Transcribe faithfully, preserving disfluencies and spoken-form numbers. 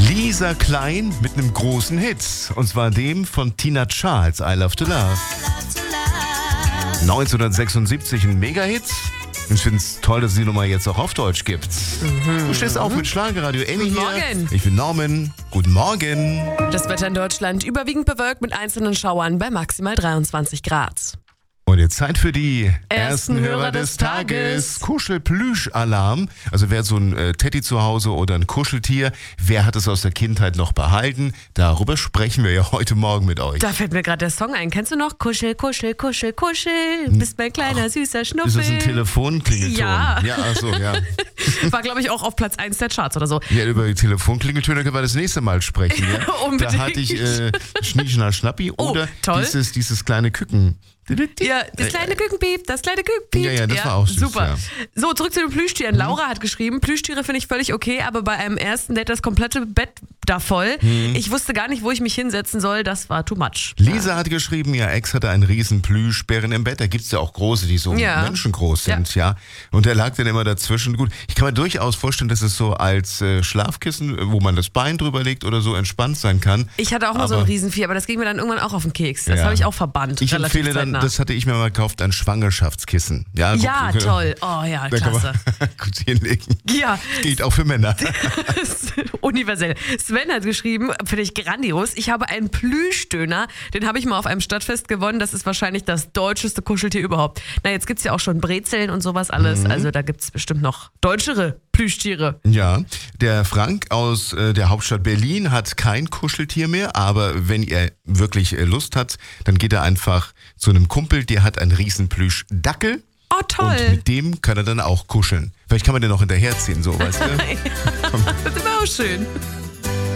Lisa Klein mit einem großen Hit. Und zwar dem von Tina Charles, I Love to Love. neunzehnhundertsechsundsiebzig ein Mega-Hit. Ich finde es toll, dass es die Nummer jetzt auch auf Deutsch gibt. Mhm. Du stehst auf mit Schlagerradio Annie hier. Morgen. Ich bin Norman. Guten Morgen. Das Wetter in Deutschland überwiegend bewölkt mit einzelnen Schauern bei maximal dreiundzwanzig Grad. Und jetzt Zeit für die Ersten ersten Hörer Hörer des des Tages. Tages. Kuschelplüsch-Alarm. Also wer hat so ein äh, Teddy zu Hause oder ein Kuscheltier? Wer hat es aus der Kindheit noch behalten? Darüber sprechen wir ja heute Morgen mit euch. Da fällt mir gerade der Song ein. Kennst du noch? Kuschel, kuschel, kuschel, kuschel. Bist mein kleiner, Ach, süßer Schnuffel. Ist das ein Telefonklingelton? Ja. Ja, ach so, ja. War, glaube ich, auch auf Platz eins der Charts oder so. Ja, über die Telefonklingeltöne können wir das nächste Mal sprechen. Ja? Unbedingt. Da hatte ich äh, Schnieschner Schnappi Oh, oder toll. dieses, dieses kleine Küken. Ja, das kleine Kükenpiep, das kleine Kükenpiep. Ja, ja, das war auch süß, super. ja. So, zurück zu den Plüschtieren. Laura hat geschrieben, Plüschtiere finde ich völlig okay, aber bei einem ersten Date das komplette Bett da voll. Ich wusste gar nicht, wo ich mich hinsetzen soll. Das war too much. Lisa hat geschrieben, ihr Ex hatte einen riesen Plüschbären im Bett. Da gibt es ja auch große, die so Ja. menschengroß sind, ja. Und der lag dann immer dazwischen. Gut, ich kann mir durchaus vorstellen, dass es so als äh, Schlafkissen, wo man das Bein drüber legt oder so, entspannt sein kann. Ich hatte auch mal so ein Aber- Riesenvieh, aber das ging mir dann irgendwann auch auf den Keks. Das Ja. habe ich auch verbannt. Ich relativ empfehle dann, zeitnah. das hatte ich mir mal gekauft, ein Schwangerschaftskissen. Ja, guck, Ja, guck, toll. Oh ja, Da kann man klasse. gut hinlegen. Ja, Geht auch für Männer. universell. Sven hat geschrieben, finde ich grandios, ich habe einen Plüschdöner, den habe ich mal auf einem Stadtfest gewonnen, das ist wahrscheinlich das deutscheste Kuscheltier überhaupt. Na, jetzt gibt es ja auch schon Brezeln und sowas alles, Mhm. also da gibt es bestimmt noch deutschere Plüschtiere. Ja, der Frank aus äh, der Hauptstadt Berlin hat kein Kuscheltier mehr, aber wenn er wirklich äh, Lust hat, dann geht er einfach zu einem Kumpel, der hat einen riesen Plüschdackel. Oh, toll. Und mit dem kann er dann auch kuscheln. Vielleicht kann man den noch hinterherziehen, so, weißt du? Das ist immer auch schön.